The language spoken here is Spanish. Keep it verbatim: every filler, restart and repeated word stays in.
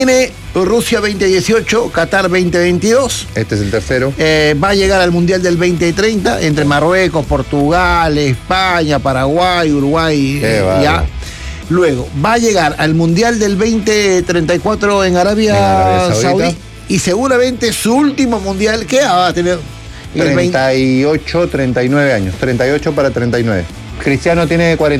Viene Rusia veinte dieciocho, Qatar veinte veintidós. Este es el tercero. Eh, va a llegar al Mundial del veinte treinta entre Marruecos, Portugal, España, Paraguay, Uruguay. Eh, ya. Luego va a llegar al Mundial del veinte treinta y cuatro en Arabia, en Arabia Saudí. Saudí. Y seguramente su último Mundial, ¿qué va a tener? treinta y ocho, treinta y nueve años. treinta y ocho para treinta y nueve. Cristiano tiene cuarenta.